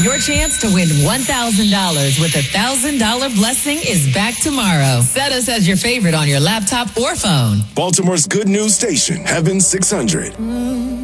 Your chance to win $1,000 with $1,000 blessing is back tomorrow. Set us as your favorite on your laptop or phone. Baltimore's good news station, Heaven 600.